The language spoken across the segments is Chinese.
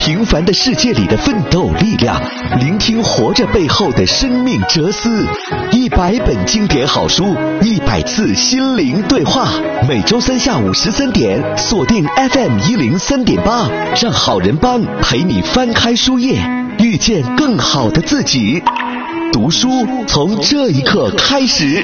平凡的世界里的奋斗力量，聆听活着背后的生命哲思。100本经典好书，100次心灵对话。每周三下午13点，锁定 FM103.8，让好人帮陪你翻开书页，遇见更好的自己。读书从这一刻开始。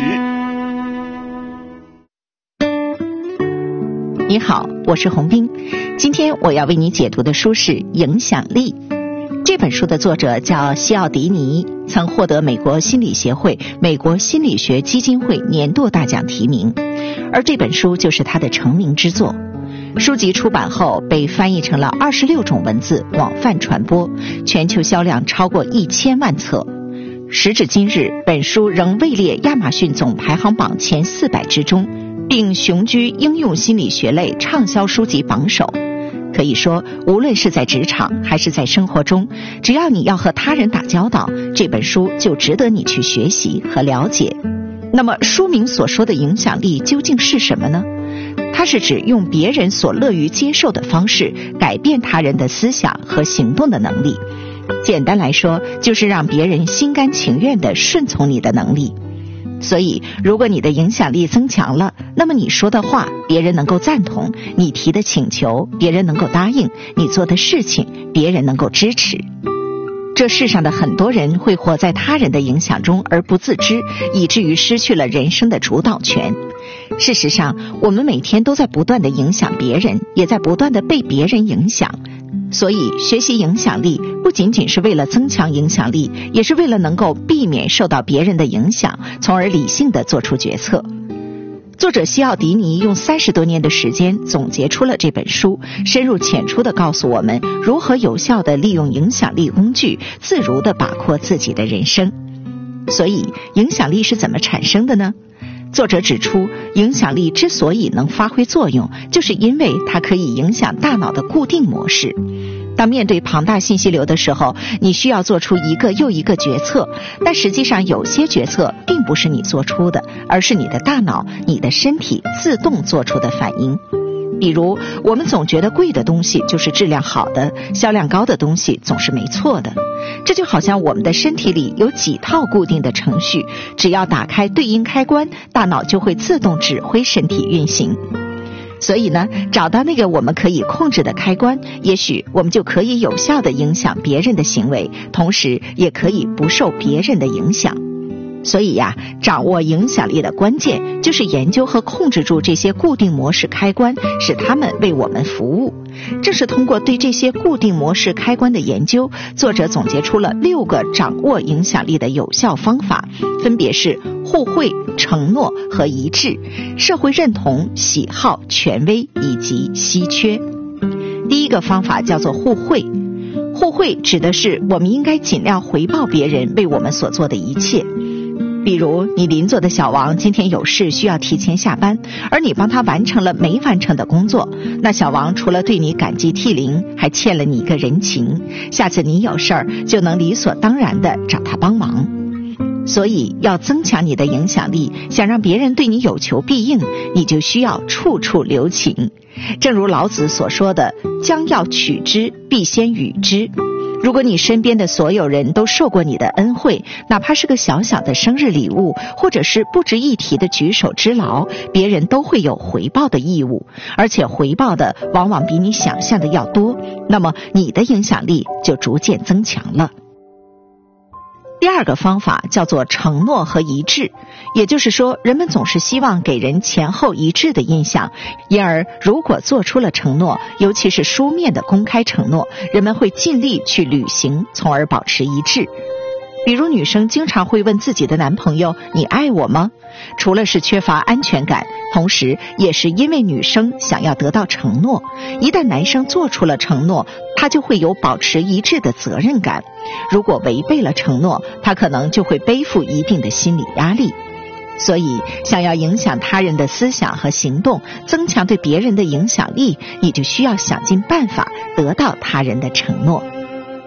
你好，我是洪斌。今天我要为你解读的书是《影响力》。这本书的作者叫西奥迪尼，曾获得美国心理协会、美国心理学基金会年度大奖提名，而这本书就是他的成名之作。书籍出版后被翻译成了26种文字，广泛传播，全球销量超过1000万册。时至今日，本书仍位列亚马逊总排行榜前400之中，并雄居应用心理学类畅销书籍榜首。可以说，无论是在职场还是在生活中，只要你要和他人打交道，这本书就值得你去学习和了解。那么书名所说的影响力究竟是什么呢？它是指用别人所乐于接受的方式改变他人的思想和行动的能力。简单来说，就是让别人心甘情愿地顺从你的能力。所以，如果你的影响力增强了，那么你说的话别人能够赞同，你提的请求别人能够答应，你做的事情别人能够支持。这世上的很多人会活在他人的影响中而不自知，以至于失去了人生的主导权。事实上，我们每天都在不断地影响别人，也在不断地被别人影响。所以学习影响力不仅仅是为了增强影响力，也是为了能够避免受到别人的影响，从而理性地做出决策。作者西奥迪尼用30多年的时间总结出了这本书，深入浅出地告诉我们如何有效地利用影响力工具，自如地把握自己的人生。所以影响力是怎么产生的呢？作者指出，影响力之所以能发挥作用，就是因为它可以影响大脑的固定模式。当面对庞大信息流的时候，你需要做出一个又一个决策，但实际上有些决策并不是你做出的，而是你的大脑、你的身体自动做出的反应。比如，我们总觉得贵的东西就是质量好的，销量高的东西总是没错的。这就好像我们的身体里有几套固定的程序，只要打开对应开关，大脑就会自动指挥身体运行。所以呢，找到那个我们可以控制的开关，也许我们就可以有效地影响别人的行为，同时也可以不受别人的影响。所以呀，掌握影响力的关键就是研究和控制住这些固定模式开关，使它们为我们服务。正是通过对这些固定模式开关的研究，作者总结出了6个掌握影响力的有效方法，分别是互惠、承诺和一致、社会认同、喜好、权威以及稀缺。第一个方法叫做互惠。互惠指的是我们应该尽量回报别人为我们所做的一切。比如你邻座的小王今天有事需要提前下班，而你帮他完成了没完成的工作，那小王除了对你感激涕零，还欠了你一个人情，下次你有事儿就能理所当然地找他帮忙。所以要增强你的影响力，想让别人对你有求必应，你就需要处处留情。正如老子所说的，将要取之，必先予之。如果你身边的所有人都受过你的恩惠，哪怕是个小小的生日礼物，或者是不值一提的举手之劳，别人都会有回报的义务，而且回报的往往比你想象的要多，那么你的影响力就逐渐增强了。第二个方法叫做承诺和一致，也就是说，人们总是希望给人前后一致的印象，因而如果做出了承诺，尤其是书面的公开承诺，人们会尽力去履行，从而保持一致。比如女生经常会问自己的男朋友，你爱我吗？除了是缺乏安全感，同时也是因为女生想要得到承诺，一旦男生做出了承诺，他就会有保持一致的责任感。如果违背了承诺，他可能就会背负一定的心理压力。所以想要影响他人的思想和行动，增强对别人的影响力，你就需要想尽办法得到他人的承诺。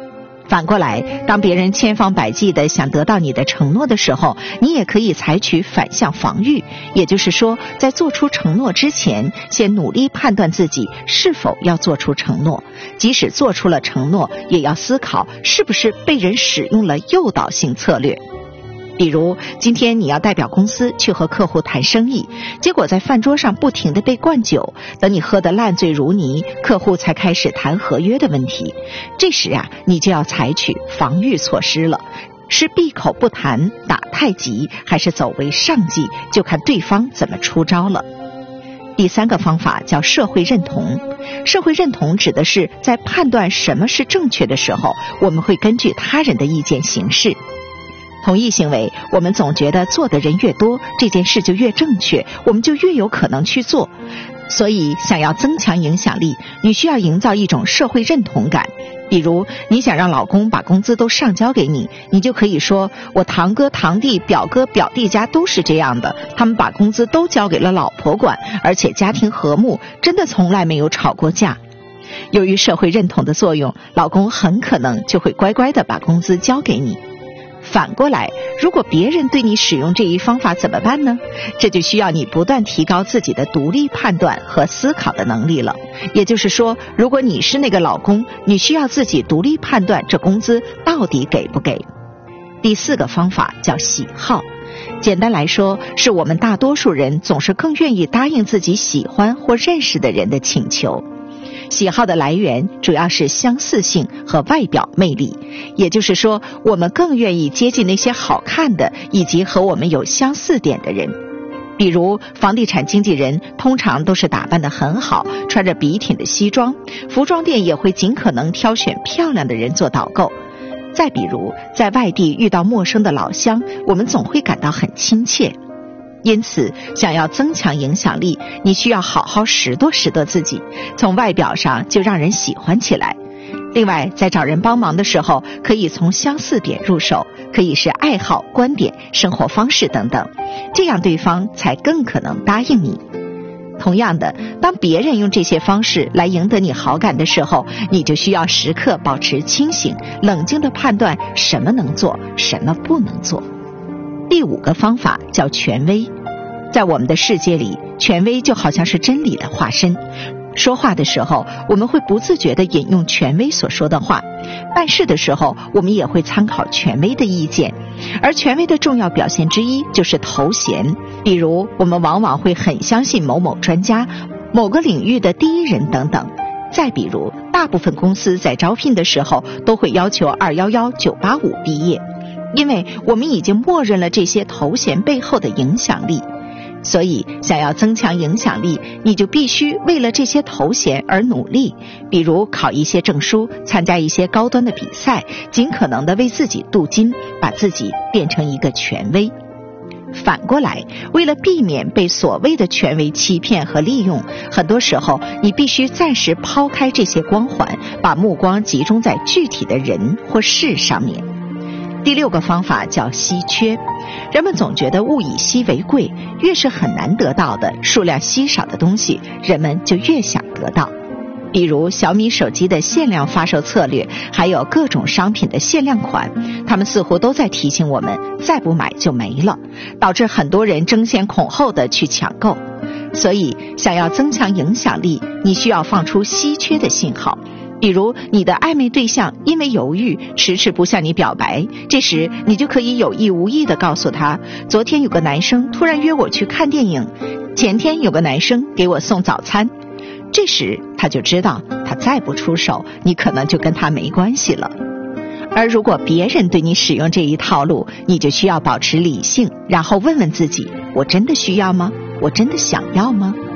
反过来，当别人千方百计地想得到你的承诺的时候，你也可以采取反向防御，也就是说，在做出承诺之前，先努力判断自己是否要做出承诺，即使做出了承诺，也要思考是不是被人使用了诱导性策略。比如今天你要代表公司去和客户谈生意，结果在饭桌上不停地被灌酒，等你喝得烂醉如泥，客户才开始谈合约的问题。这时你就要采取防御措施了，是闭口不谈打太极，还是走为上计，就看对方怎么出招了。第3个方法叫社会认同。社会认同指的是在判断什么是正确的时候，我们会根据他人的意见行事。同一行为，我们总觉得做的人越多，这件事就越正确，我们就越有可能去做。所以想要增强影响力，你需要营造一种社会认同感。比如你想让老公把工资都上交给你，你就可以说，我堂哥堂弟表哥表弟家都是这样的，他们把工资都交给了老婆管，而且家庭和睦，真的从来没有吵过架。由于社会认同的作用，老公很可能就会乖乖地把工资交给你。反过来，如果别人对你使用这一方法怎么办呢？这就需要你不断提高自己的独立判断和思考的能力了。也就是说，如果你是那个老公，你需要自己独立判断这工资到底给不给。第4个方法叫喜好。简单来说，是我们大多数人总是更愿意答应自己喜欢或认识的人的请求。喜好的来源主要是相似性和外表魅力，也就是说，我们更愿意接近那些好看的以及和我们有相似点的人。比如房地产经纪人通常都是打扮得很好，穿着笔挺的西装，服装店也会尽可能挑选漂亮的人做导购。再比如在外地遇到陌生的老乡，我们总会感到很亲切。因此想要增强影响力，你需要好好拾掇拾掇自己，从外表上就让人喜欢起来。另外在找人帮忙的时候，可以从相似点入手，可以是爱好、观点、生活方式等等，这样对方才更可能答应你。同样的，当别人用这些方式来赢得你好感的时候，你就需要时刻保持清醒，冷静地判断什么能做，什么不能做。第5个方法叫权威。在我们的世界里，权威就好像是真理的化身。说话的时候，我们会不自觉地引用权威所说的话；办事的时候，我们也会参考权威的意见。而权威的重要表现之一就是头衔，比如我们往往会很相信某某专家、某个领域的第一人等等。再比如，大部分公司在招聘的时候都会要求211、985毕业，因为我们已经默认了这些头衔背后的影响力。所以想要增强影响力，你就必须为了这些头衔而努力，比如考一些证书，参加一些高端的比赛，尽可能的为自己镀金，把自己变成一个权威。反过来，为了避免被所谓的权威欺骗和利用，很多时候你必须暂时抛开这些光环，把目光集中在具体的人或事上面。第6个方法叫稀缺。人们总觉得物以稀为贵，越是很难得到的、数量稀少的东西，人们就越想得到。比如小米手机的限量发售策略，还有各种商品的限量款，他们似乎都在提醒我们，再不买就没了，导致很多人争先恐后的去抢购。所以想要增强影响力，你需要放出稀缺的信号。比如你的暧昧对象因为犹豫迟迟不向你表白，这时你就可以有意无意地告诉他，昨天有个男生突然约我去看电影，前天有个男生给我送早餐。这时他就知道，他再不出手，你可能就跟他没关系了。而如果别人对你使用这一套路，你就需要保持理性，然后问问自己，我真的需要吗？我真的想要吗？